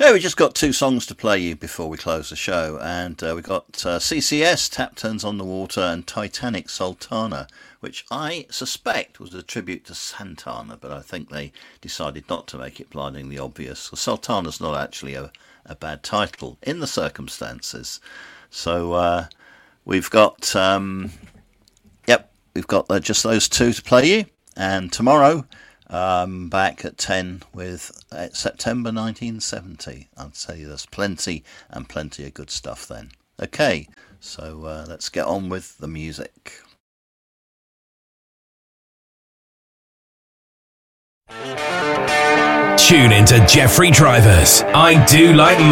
Okay, we just got two songs to play you before we close the show, and we got CCS, Tap Turns on the Water, and Titanic Sultana, which I suspect was a tribute to Santana, but I think they decided not to make it blindingly obvious. Sultana's not actually a bad title in the circumstances. So we've got, we've got just those two to play you, and tomorrow back at 10 with September 1970. I'd say there's plenty and plenty of good stuff then. Okay, so let's get on with the music. Tune into Jeffrey Drivers. I Do Like